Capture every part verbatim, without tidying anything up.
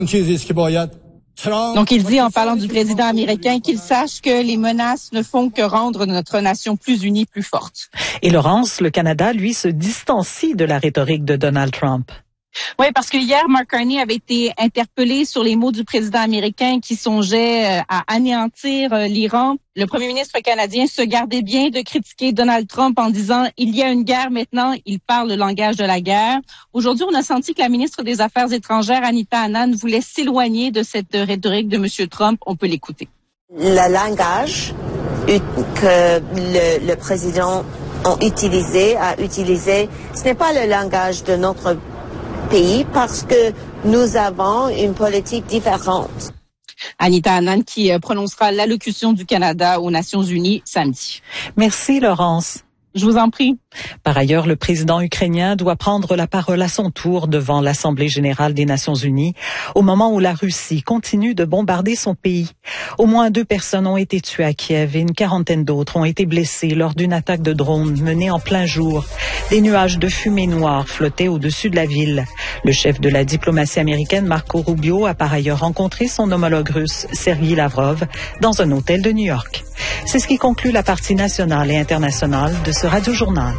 Donc, il dit, en parlant du président américain, qu'il sache que les menaces ne font que rendre notre nation plus unie, plus forte. Et Laurence, le Canada, lui, se distancie de la rhétorique de Donald Trump. Oui, parce que hier, Mark Carney avait été interpellé sur les mots du président américain qui songeait à anéantir l'Iran. Le premier ministre canadien se gardait bien de critiquer Donald Trump en disant « Il y a une guerre maintenant, il parle le langage de la guerre ». Aujourd'hui, on a senti que la ministre des Affaires étrangères, Anita Anand, voulait s'éloigner de cette rhétorique de M. Trump. On peut l'écouter. Le langage que le, le président a utilisé, a utilisé, ce n'est pas le langage de notre pays parce que nous avons une politique différente. Anita Anand qui prononcera l'allocution du Canada aux Nations Unies samedi. Merci Laurence. Je vous en prie. Par ailleurs, le président ukrainien doit prendre la parole à son tour devant l'Assemblée générale des Nations unies au moment où la Russie continue de bombarder son pays. Au moins deux personnes ont été tuées à Kiev et une quarantaine d'autres ont été blessées lors d'une attaque de drone menée en plein jour. Des nuages de fumée noire flottaient au-dessus de la ville. Le chef de la diplomatie américaine, Marco Rubio, a par ailleurs rencontré son homologue russe, Sergei Lavrov, dans un hôtel de New York. C'est ce qui conclut la partie nationale et internationale de ce radio-journal.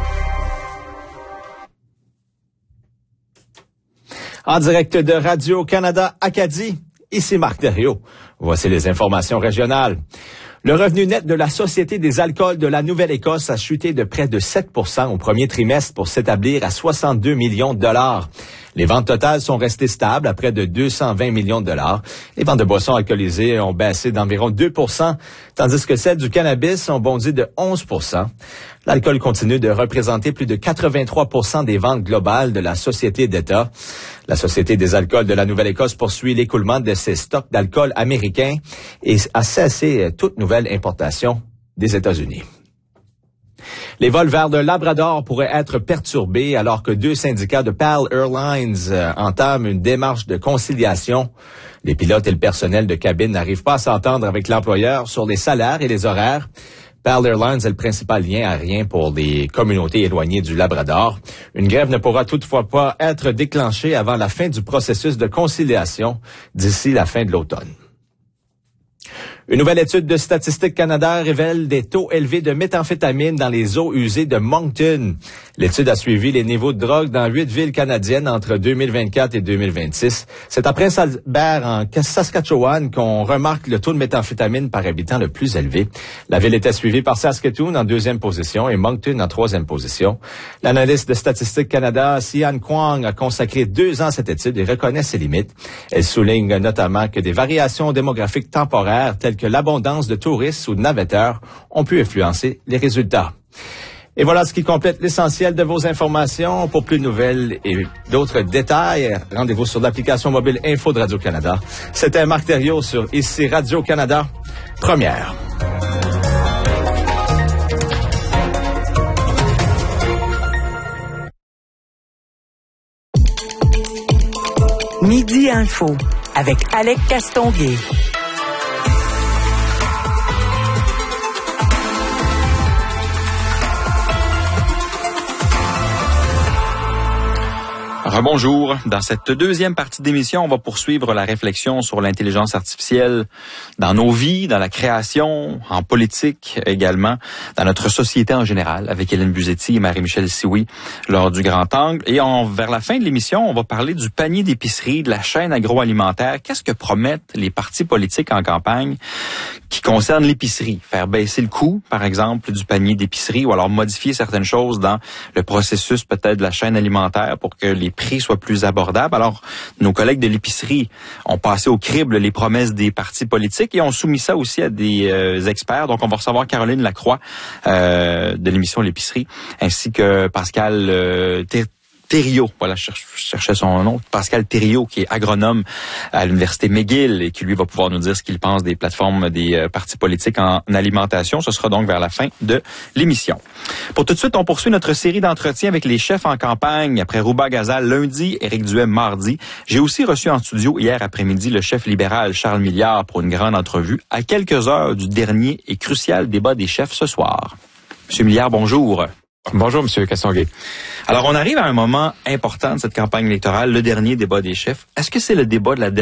En direct de Radio-Canada Acadie, ici Marc Thériault. Voici les informations régionales. Le revenu net de la Société des alcools de la Nouvelle-Écosse a chuté de près de sept pour cent au premier trimestre pour s'établir à soixante-deux millions de dollars. Les ventes totales sont restées stables à près de deux cent vingt millions de dollars. Les ventes de boissons alcoolisées ont baissé d'environ deux pour cent, tandis que celles du cannabis ont bondi de onze pour cent. L'alcool continue de représenter plus de quatre-vingt-trois pour cent des ventes globales de la Société d'État. La Société des alcools de la Nouvelle-Écosse poursuit l'écoulement de ses stocks d'alcool américains et a cessé toute nouvelle importation des États-Unis. Les vols vers le Labrador pourraient être perturbés alors que deux syndicats de P A L Airlines euh, entament une démarche de conciliation. Les pilotes et le personnel de cabine n'arrivent pas à s'entendre avec l'employeur sur les salaires et les horaires. P A L Airlines est le principal lien aérien pour les communautés éloignées du Labrador. Une grève ne pourra toutefois pas être déclenchée avant la fin du processus de conciliation d'ici la fin de l'automne. Une nouvelle étude de Statistique Canada révèle des taux élevés de méthamphétamine dans les eaux usées de Moncton. L'étude a suivi les niveaux de drogue dans huit villes canadiennes entre deux mille vingt-quatre et deux mille vingt-six. C'est à Prince Albert, en Saskatchewan, qu'on remarque le taux de méthamphétamine par habitant le plus élevé. La ville était suivie par Saskatoon en deuxième position et Moncton en troisième position. L'analyste de Statistique Canada, Sian Kwong, a consacré deux ans à cette étude et reconnaît ses limites. Elle souligne notamment que des variations démographiques temporaires telles que l'abondance de touristes ou de navetteurs ont pu influencer les résultats. Et voilà ce qui complète l'essentiel de vos informations. Pour plus de nouvelles et d'autres détails, rendez-vous sur l'application mobile Info de Radio-Canada. C'était Marc Thériault sur Ici Radio-Canada, première. Midi Info avec Alec Castonguay. Bonjour. Dans cette deuxième partie d'émission, on va poursuivre la réflexion sur l'intelligence artificielle dans nos vies, dans la création, en politique également, dans notre société en général, avec Hélène Buzetti et Marie-Michel Sioui lors du Grand Angle. Et on, vers la fin de l'émission, on va parler du panier d'épicerie, de la chaîne agroalimentaire. Qu'est-ce que promettent les partis politiques en campagne qui concernent l'épicerie? Faire baisser le coût, par exemple, du panier d'épicerie ou alors modifier certaines choses dans le processus peut-être de la chaîne alimentaire pour que les prix soient plus abordables. Alors, nos collègues de l'épicerie ont passé au crible les promesses des partis politiques et ont soumis ça aussi à des euh, experts. Donc, on va recevoir Caroline Lacroix euh, de l'émission L'épicerie, ainsi que Pascal euh, Thériault, voilà, je cherchais son nom, Pascal Thériault, qui est agronome à l'Université McGill et qui, lui, va pouvoir nous dire ce qu'il pense des plateformes des euh, partis politiques en, en alimentation. Ce sera donc vers la fin de l'émission. Pour tout de suite, on poursuit notre série d'entretiens avec les chefs en campagne. Après Rouba Gazal lundi, Éric Duhem mardi. J'ai aussi reçu en studio hier après-midi le chef libéral Charles Milliard pour une grande entrevue à quelques heures du dernier et crucial débat des chefs ce soir. Monsieur Milliard, bonjour. Bonjour, Monsieur Castonguay. Alors, on arrive à un moment important de cette campagne électorale, le dernier débat des chefs. Est-ce que c'est le débat de la